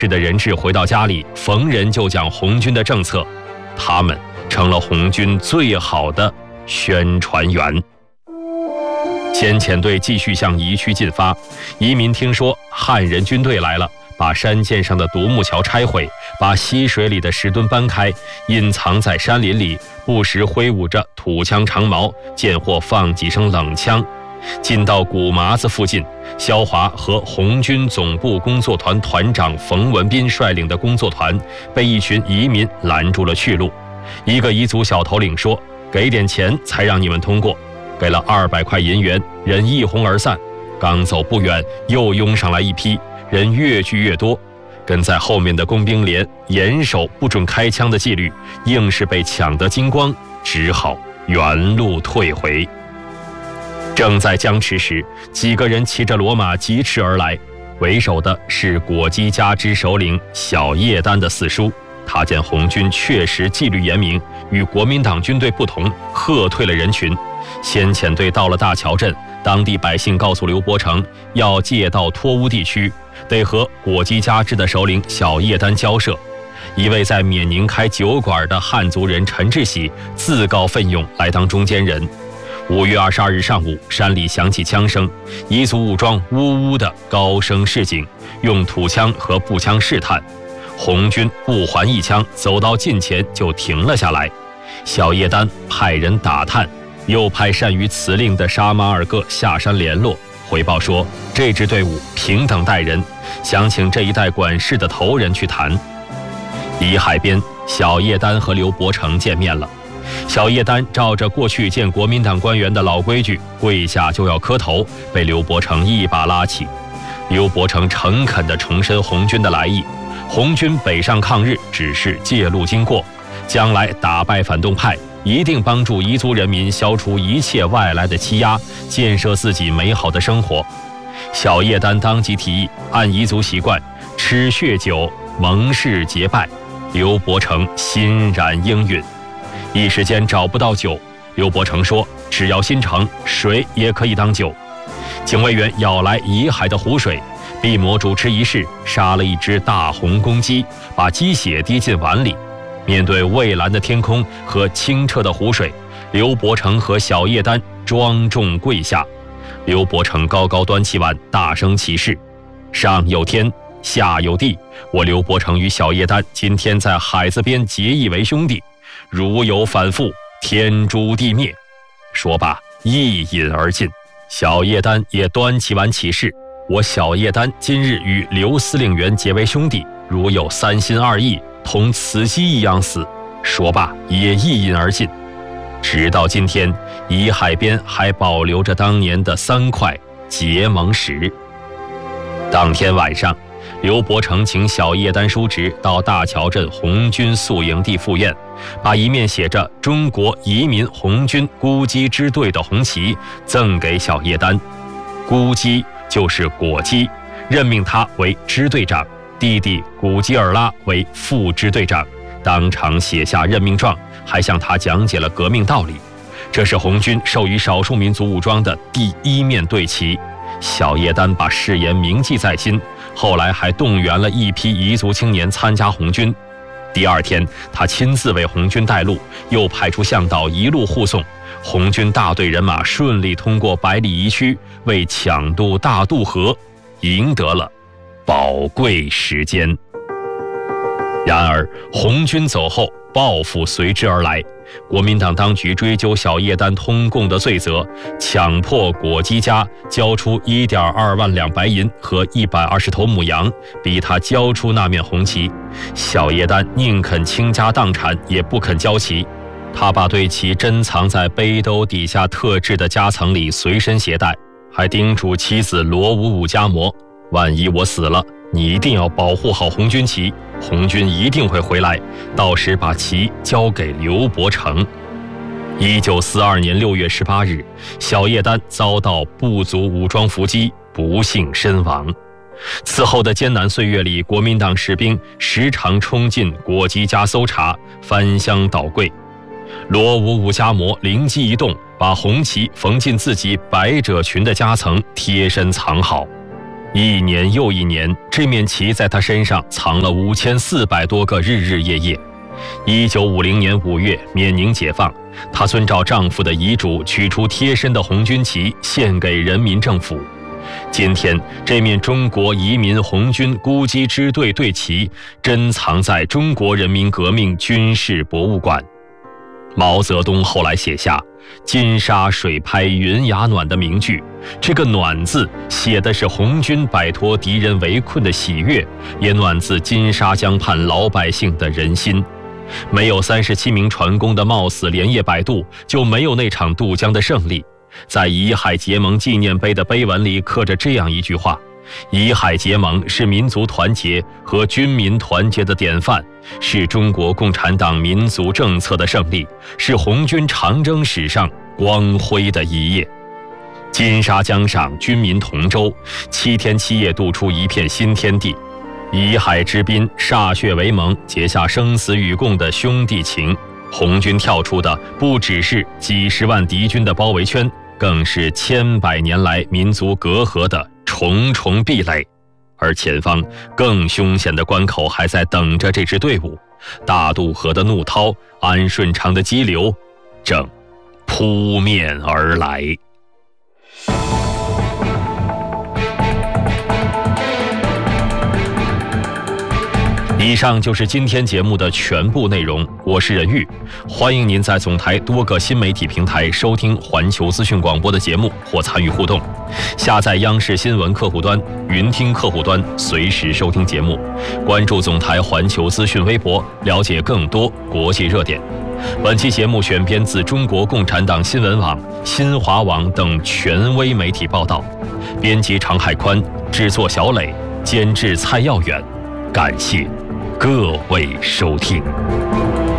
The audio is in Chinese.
是的人质回到家里，逢人就讲红军的政策，他们成了红军最好的宣传员。先遣队继续向宜区进发，移民听说汉人军队来了，把山涧上的独木桥拆毁，把溪水里的石墩搬开，隐藏在山林里，不时挥舞着土枪长矛，见或放几声冷枪。进到古麻子附近，萧华和红军总部工作团团长冯文斌率领的工作团被一群移民拦住了去路。一个彝族小头领说：“给点钱才让你们通过。”给了200块银元，人一哄而散。刚走不远，又拥上来一批，人越聚越多。跟在后面的工兵连严守不准开枪的纪律，硬是被抢得精光，只好原路退回。正在僵持时，几个人骑着骡马疾驰而来，为首的是果基家支首领小叶丹的四叔。他见红军确实纪律严明，与国民党军队不同，喝退了人群。先遣队到了大桥镇，当地百姓告诉刘伯承，要借到脱乌地区，得和果基家支的首领小叶丹交涉。一位在缅宁开酒馆的汉族人陈志喜自告奋勇来当中间人。5月22日上午，山里响起枪声，彝族武装呜呜的高声示警，用土枪和步枪试探。红军不还一枪，走到近前就停了下来。小叶丹派人打探，又派善于辞令的沙马尔各下山联络，回报说这支队伍平等待人，想请这一带管事的头人去谈。宜海边，小叶丹和刘伯承见面了。小叶丹照着过去见国民党官员的老规矩，跪下就要磕头，被刘伯承一把拉起。刘伯承诚恳地重申红军的来意，红军北上抗日只是借路经过，将来打败反动派，一定帮助彝族人民消除一切外来的欺压，建设自己美好的生活。小叶丹当即提议，按彝族习惯吃血酒，盟誓结拜。刘伯承欣然应允。一时间找不到酒，刘伯承说只要心诚，水也可以当酒。警卫员舀来宜海的湖水，毕摩主持仪式，杀了一只大红公鸡，把鸡血滴进碗里。面对蔚蓝的天空和清澈的湖水，刘伯承和小叶丹庄重跪下。刘伯承高高端起碗，大声起誓：上有天，下有地，我刘伯承与小叶丹今天在海子边结义为兄弟，如有反复，天诛地灭。说罢一饮而尽。小叶丹也端起碗起誓：我小叶丹今日与刘司令员结为兄弟，如有3心2意，同雌鸡一样死。说罢也一饮而尽。直到今天，宜海边还保留着当年的3块结盟石。当天晚上，刘伯承请小叶丹叔侄到大桥镇红军宿营地赴宴，把一面写着中国移民红军姑基支队的红旗赠给小叶丹。姑基就是果基，任命他为支队长，弟弟古基尔拉为副支队长，当场写下任命状，还向他讲解了革命道理。这是红军授予少数民族武装的第1面队旗。小叶丹把誓言铭记在心，后来还动员了一批彝族青年参加红军。第2天，他亲自为红军带路，又派出向导一路护送。红军大队人马顺利通过百里彝区，为抢渡大渡河赢得了宝贵时间。然而，红军走后，报复随之而来。国民党当局追究小叶丹通共的罪责，强迫果基家交出1.2万两白银和120头母羊，逼他交出那面红旗。小叶丹宁肯倾家荡产，也不肯交旗。他把队旗珍藏在背兜底下特制的夹层里，随身携带，还叮嘱妻子罗武武家摩：万一我死了，你一定要保护好红军旗，红军一定会回来，到时把旗交给刘伯承。1942年6月18日，小叶丹遭到部族武装伏击，不幸身亡。此后的艰难岁月里，国民党士兵时常冲进果基家搜查，翻箱倒柜。罗武武家摩灵机一动，把红旗缝进自己百褶裙的夹层，贴身藏好。 一年又一年，这面旗在他身上藏了5400多个日日夜夜。1950年5月，缅宁解放，她遵照丈夫的遗嘱，取出贴身的红军旗，献给人民政府。今天，这面中国移民红军孤击支队队旗珍藏在中国人民革命军事博物馆。毛泽东后来写下“金沙水拍云崖暖”的名句，这个“暖”字写的是红军摆脱敌人围困的喜悦，也暖自金沙江畔老百姓的人心。没有37名船工的冒死连夜摆渡，就没有那场渡江的胜利。在遗海结盟纪念碑的碑文里刻着这样一句话：遗海结盟是民族团结和军民团结的典范，是中国共产党民族政策的胜利，是红军长征史上光辉的一页。金沙江上，军民同舟，7天7夜渡出一片新天地。遗海之滨，歃血为盟，结下生死与共的兄弟情。红军跳出的不只是几十万敌军的包围圈，更是千百年来民族隔阂的重重壁垒。而前方更凶险的关口还在等着这支队伍，大渡河的怒涛，安顺长的激流，正扑面而来。以上就是今天节目的全部内容，我是任玉，欢迎您在总台多个新媒体平台收听环球资讯广播的节目或参与互动。下载央视新闻客户端、云听客户端，随时收听节目。关注总台环球资讯微博，了解更多国际热点。本期节目选编自中国共产党新闻网、新华网等权威媒体报道，编辑常海宽，制作小磊，监制蔡耀远。感谢各位收听。